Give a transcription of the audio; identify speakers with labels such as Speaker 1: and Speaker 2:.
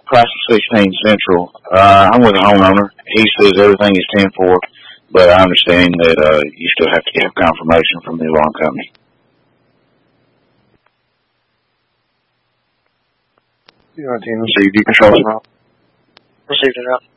Speaker 1: Price of 16 Central. I'm with a homeowner. He says everything is 10-4, but I understand that you still have to have confirmation from the alarm company.
Speaker 2: You know, team received. You control us now.
Speaker 3: Received it out.